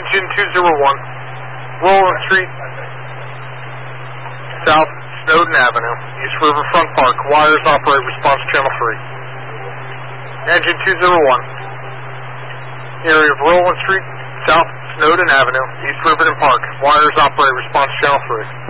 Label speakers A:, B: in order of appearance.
A: Engine 201, Roland Street, South Snowden Avenue, East Riverfront Park. Wires operate, response channel 3. Engine 201, area of Roland Street, South Snowden Avenue, East Riverfront Park. Wires operate, response channel 3.